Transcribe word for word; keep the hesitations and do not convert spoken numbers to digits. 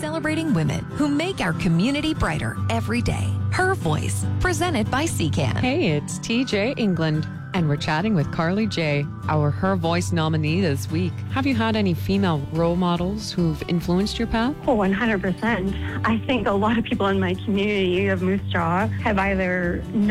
celebrating women who make our community brighter every day. Her Voice, presented by C C A N. Hey, it's T J England, and we're chatting with Carly J, our Her Voice nominee this week. Have you had any female role models who've influenced your path? Oh, one hundred percent. I think a lot of people in my community of Moose Jaw have either known